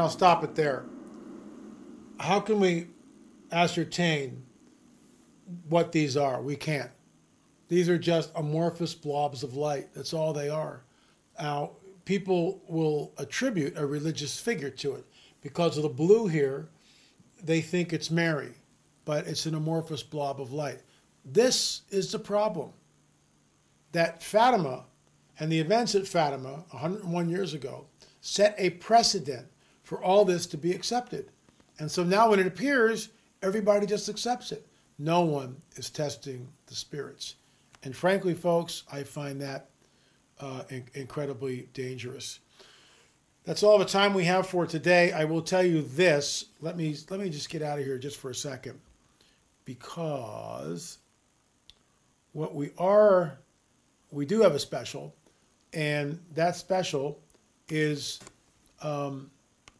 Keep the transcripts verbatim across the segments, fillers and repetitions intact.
I'll stop it there. How can we ascertain what these are? We can't. These are just amorphous blobs of light. That's all they are. Now, people will attribute a religious figure to it. Because of the blue here, they think it's Mary, but it's an amorphous blob of light. This is the problem. That Fatima and the events at Fatima one hundred one years ago set a precedent for all this to be accepted. And so now when it appears, everybody just accepts it. No one is testing the spirits. And frankly, folks, I find that uh, in- incredibly dangerous. That's all the time we have for today. I will tell you this. Let me let me just get out of here just for a second, because what we are, we do have a special, and that special is, um,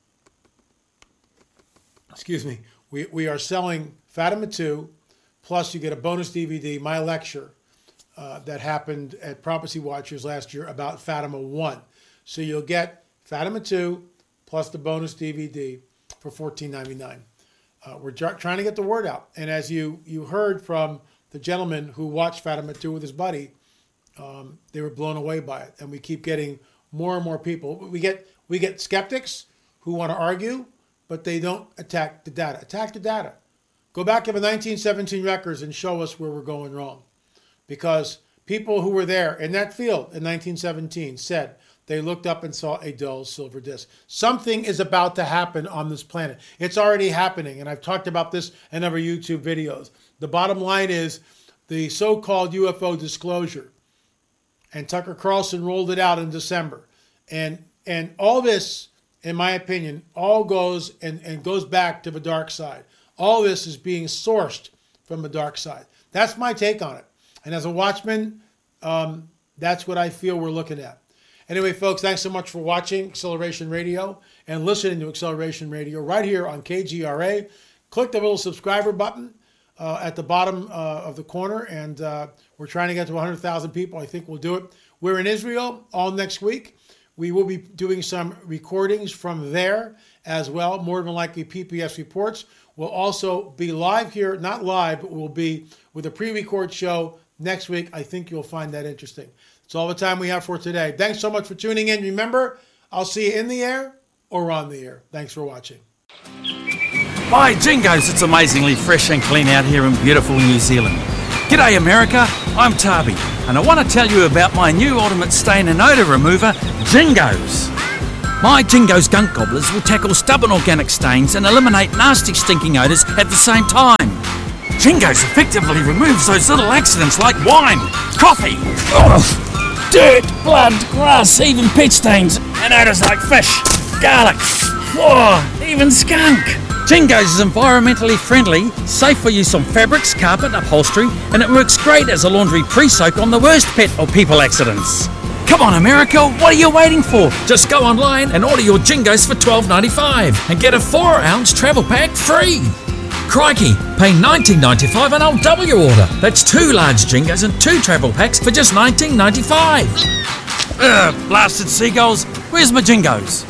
excuse me, we, we are selling Fatima two, plus you get a bonus D V D, my lecture uh, that happened at Prophecy Watchers last year about Fatima one. So you'll get Fatima two plus the bonus D V D for fourteen ninety-nine. Uh, we're j- trying to get the word out. And as you, you heard from the gentleman who watched Fatima two with his buddy, um, they were blown away by it. And we keep getting more and more people. We get we get skeptics who want to argue, but they don't attack the data. Attack the data. Go back to the nineteen seventeen records and show us where we're going wrong. Because people who were there in that field in nineteen seventeen said they looked up and saw a dull silver disc. Something is about to happen on this planet. It's already happening, and I've talked about this in other YouTube videos. The bottom line is the so-called U F O disclosure. And Tucker Carlson rolled it out in December. And and all this, in my opinion, all goes and, and goes back to the dark side. All this is being sourced from the dark side. That's my take on it. And as a watchman, um, that's what I feel we're looking at. Anyway, folks, thanks so much for watching Acceleration Radio and listening to Acceleration Radio right here on K G R A. Click the little subscriber button uh, at the bottom uh, of the corner, and uh, we're trying to get to one hundred thousand people. I think we'll do it. We're in Israel all next week. We will be doing some recordings from there as well, more than likely P P S reports. We'll also be live here, not live, but we'll be with a pre-record show next week. I think you'll find that interesting. That's all the time we have for today. Thanks so much for tuning in. Remember, I'll see you in the air or on the air. Thanks for watching. Hi, Jingos. It's amazingly fresh and clean out here in beautiful New Zealand. G'day, America. I'm Tarby, and I want to tell you about my new ultimate stain and odour remover, Jingos. My Jingos Gunk Gobblers will tackle stubborn organic stains and eliminate nasty stinking odours at the same time. Jingos effectively removes those little accidents like wine, coffee, ugh, dirt, blood, grass, even pet stains, and odours like fish, garlic, oh, even skunk. Jingos is environmentally friendly, safe for use on fabrics, carpet, upholstery, and it works great as a laundry pre-soak on the worst pet or people accidents. Come on, America, what are you waiting for? Just go online and order your Jingos for twelve ninety-five and get a four ounce travel pack free. Crikey, pay nineteen ninety-five and I'll double your order. That's two large Jingos and two travel packs for just nineteen ninety-five. Ugh, blasted seagulls, where's my Jingos?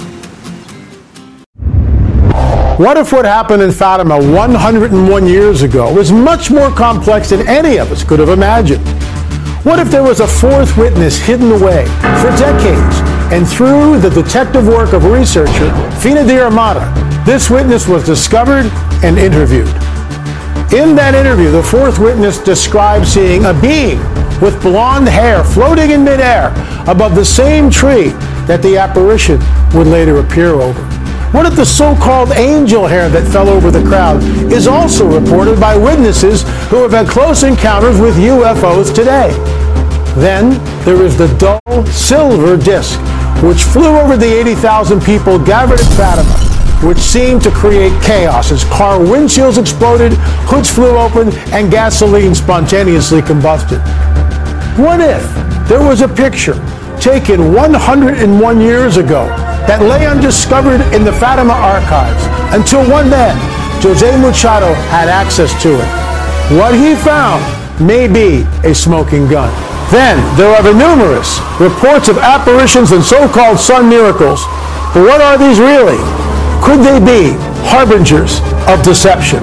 What if what happened in Fatima one hundred one years ago was much more complex than any of us could have imagined? What if there was a fourth witness hidden away for decades, and through the detective work of researcher Fina Diarmata, this witness was discovered and interviewed? In that interview, the fourth witness described seeing a being with blonde hair floating in midair above the same tree that the apparition would later appear over. What if the so-called angel hair that fell over the crowd is also reported by witnesses who have had close encounters with U F Os today? Then there is the dull silver disc, which flew over the eighty thousand people gathered at Fatima, which seemed to create chaos as car windshields exploded, hoods flew open, and gasoline spontaneously combusted. What if there was a picture taken one hundred one years ago that lay undiscovered in the Fatima archives until one man, Jose Machado, had access to it? What he found may be a smoking gun. Then there are the numerous reports of apparitions and so-called sun miracles. But what are these really? Could they be harbingers of deception?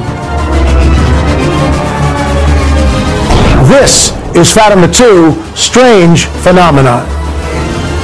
This is Fatima two, Strange Phenomenon.